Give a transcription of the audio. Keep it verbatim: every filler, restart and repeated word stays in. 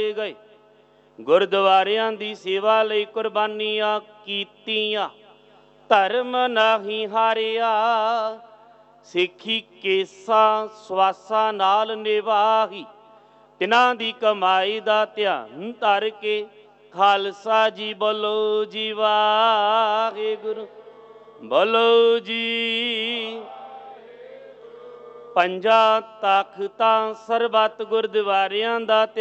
ਗਏ। ਗੁਰਦੁਆਰਿਆਂ ਦੀ ਸੇਵਾ ਲਈ ਕੁਰਬਾਨੀਆਂ ਕੀਤੀਆਂ, ਧਰਮ ਨਾਹੀਂ ਹਾਰਿਆ। ਸਿੱਖੀ ਕੇਸਾਂ ਸਵਾਸਾਂ ਨਾਲ ਨਿਭਾਹੀ, ਤਿਨਾਂ ਦੀ ਕਮਾਈ ਦਾ ਧਿਆਨ ਧਰ ਕੇ। ਖਾਲਸਾ ਜੀ ਬੋਲੋ ਜੀ ਵਾਹਿਗੁਰੂ, ਬੋਲੋ ਜੀ। ਪੰਜਾਂ ਤਖ਼ਤਾਂ ਸਰਬੱਤ ਗੁਰਦੁਆਰਿਆਂ ਦਾ